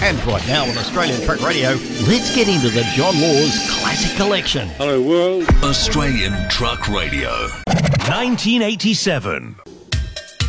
And right now on Australian Truck Radio, let's get into the John Laws Classic Collection. Hello world. Australian Truck Radio. 1987.